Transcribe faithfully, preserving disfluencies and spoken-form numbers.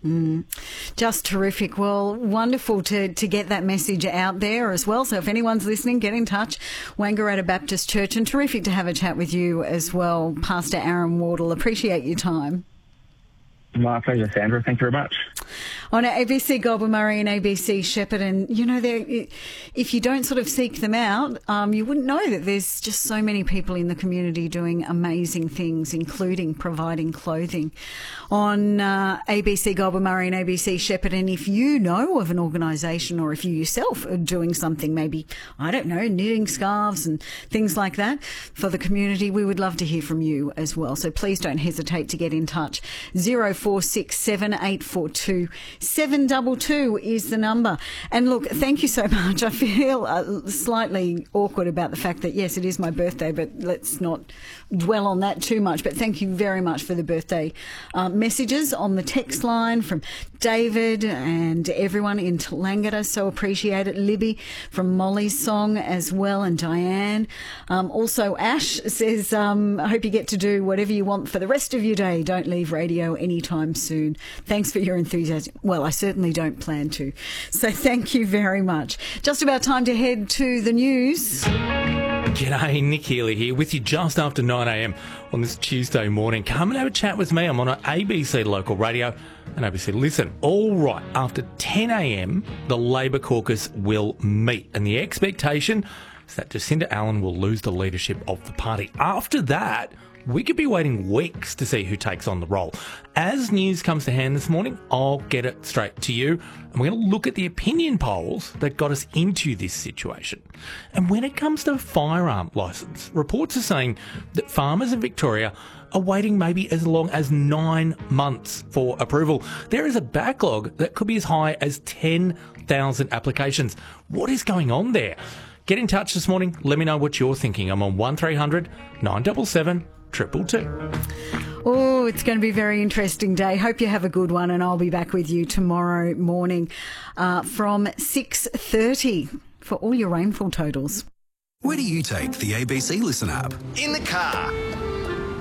Mm. Just terrific. Well, wonderful to, to get that message out there as well. So if anyone's listening, get in touch. Wangaratta Baptist Church, and terrific to have a chat with you as well, Pastor Aaron Wardle. Appreciate your time. My pleasure, Sandra. Thank you very much. On A B C Goulburn Murray and A B C Shepparton, you know, if you don't sort of seek them out, um, you wouldn't know that there's just so many people in the community doing amazing things, including providing clothing. On uh, A B C Goulburn Murray and A B C Shepparton, if you know of an organisation or if you yourself are doing something, maybe, I don't know, knitting scarves and things like that for the community, we would love to hear from you as well. So please don't hesitate to get in touch. zero four six seven eight four two seven two two is the number. And look, thank you so much. I feel uh, slightly awkward about the fact that, yes, it is my birthday, but let's not dwell on that too much. But thank you very much for the birthday uh, messages on the text line from David and everyone in Tallangatta. So appreciate it. Libby from Molly's Song as well, and Diane. Um, also, Ash says, um, I hope you get to do whatever you want for the rest of your day. Don't leave radio anytime soon. Thanks for your enthusiasm. Well, I certainly don't plan to. So thank you very much. Just about time to head to the news. G'day, Nick Healy here with you just after nine a m on this Tuesday morning. Come and have a chat with me. I'm on A B C Local Radio and A B C Listen. All right, after ten a m, the Labor caucus will meet, and the expectation is that Jacinda Allen will lose the leadership of the party. After that, we could be waiting weeks to see who takes on the role. As news comes to hand this morning, I'll get it straight to you. And we're going to look at the opinion polls that got us into this situation. And when it comes to a firearm licence, reports are saying that farmers in Victoria are waiting maybe as long as nine months for approval. There is a backlog that could be as high as ten thousand applications. What is going on there? Get in touch this morning. Let me know what you're thinking. I'm on one three hundred nine seven seven Triple two. Oh, it's going to be a very interesting day. Hope you have a good one, and I'll be back with you tomorrow morning uh, from six thirty for all your rainfall totals. Where do you take the A B C Listen app? In the car.